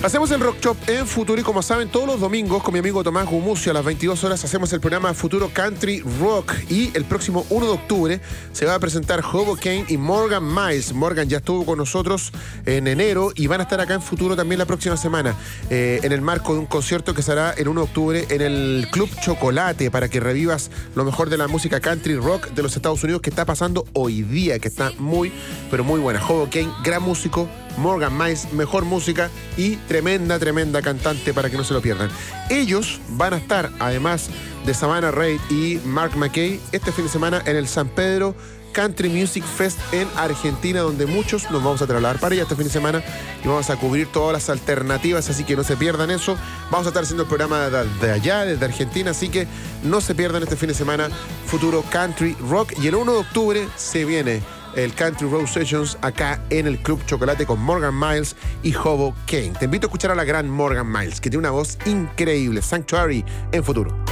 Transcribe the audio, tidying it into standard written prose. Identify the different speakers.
Speaker 1: Hacemos el Rock Shop en Futuro y, como saben, todos los domingos con mi amigo Tomás Gumucio a las 22 horas hacemos el programa Futuro Country Rock, y el próximo 1 de octubre se va a presentar Hobo Kane y Morgan Miles. Morgan ya estuvo con nosotros en enero y van a estar acá en Futuro también la próxima semana, en el marco de un concierto que será el 1 de octubre en el Club Chocolate, para que revivas lo mejor de la música country rock de los Estados Unidos que está pasando hoy día, que está muy, pero muy buena. Hobo Kane, gran músico. Morgan Miles, mejor música y tremenda cantante, para que no se lo pierdan. Ellos van a estar, además de Savannah Reid y Mark McKay, este fin de semana en el San Pedro Country Music Fest en Argentina, donde muchos nos vamos a trasladar para allá este fin de semana y vamos a cubrir todas las alternativas, así que no se pierdan eso. Vamos a estar haciendo el programa de allá, desde Argentina, así que no se pierdan este fin de semana Futuro Country Rock. Y el 1 de octubre se viene el Country Road Sessions acá en el Club Chocolate con Morgan Miles y Hobo Kane. Te invito a escuchar a la gran Morgan Miles, que tiene una voz increíble. Sanctuary en Futuro.